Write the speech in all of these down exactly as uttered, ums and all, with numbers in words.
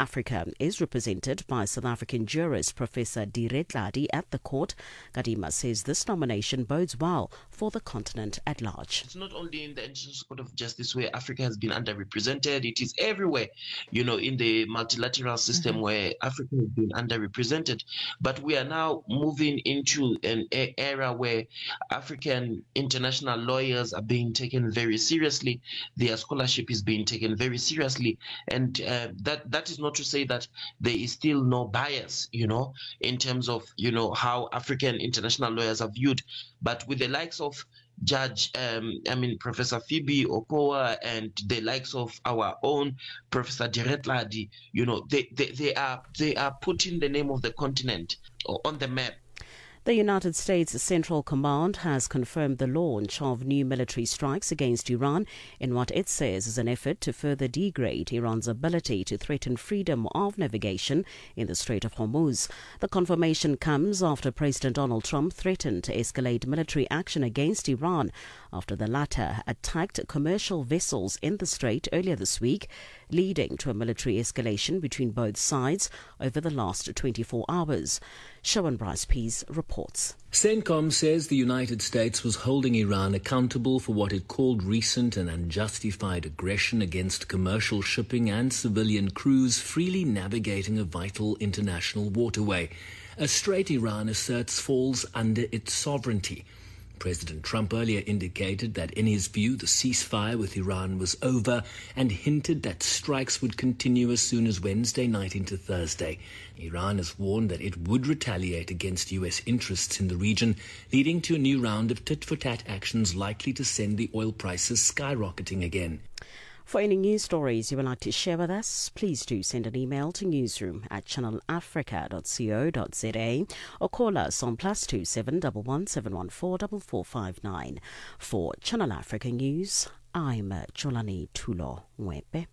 Africa is represented by South African jurist Professor Diretladi at the court. Kadima says this nomination bodes well for the continent at large. It's not only in the International Court of Justice where Africa has been underrepresented, it is everywhere, you know, in the multilateral system mm-hmm. where Africa has been underrepresented. But we are now moving into an era where African international lawyers are being taken very seriously. Their scholarship is being taken very seriously. And uh, that that is not to say that there is still no bias, you know, in terms of, you know, how African international lawyers are viewed. But with the likes of Judge, um, I mean, Professor Phoebe Okoa and the likes of our own Professor Diretladi, you know, they, they, they are they are putting the name of the continent on the map. The United States Central Command has confirmed the launch of new military strikes against Iran in what it says is an effort to further degrade Iran's ability to threaten freedom of navigation in the Strait of Hormuz. The confirmation comes after President Donald Trump threatened to escalate military action against Iran after the latter attacked commercial vessels in the strait earlier this week, leading to a military escalation between both sides over the last twenty-four hours. Shawan Bryce Pease reports. CENTCOM says the United States was holding Iran accountable for what it called recent and unjustified aggression against commercial shipping and civilian crews freely navigating a vital international waterway. A strait Iran asserts falls under its sovereignty. President Trump earlier indicated that in his view the ceasefire with Iran was over and hinted that strikes would continue as soon as Wednesday night into Thursday. Iran has warned that it would retaliate against U S interests in the region, leading to a new round of tit-for-tat actions likely to send the oil prices skyrocketing again. For any news stories you would like to share with us, please do send an email to newsroom at channel africa dot co dot za or call us on plus two seven one one seven one four four four five nine. For Channel Africa News, I'm Jolani Tulo Mwepe.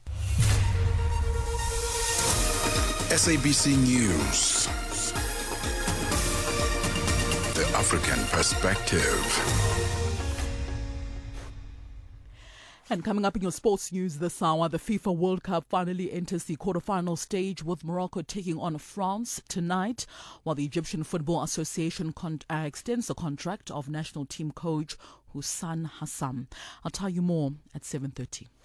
S A B C News, the African perspective. And coming up in your sports news this hour, the FIFA World Cup finally enters the quarterfinal stage with Morocco taking on France tonight, while the Egyptian Football Association con- uh, extends the contract of national team coach Houssam Hassan. I'll tell you more at seven thirty.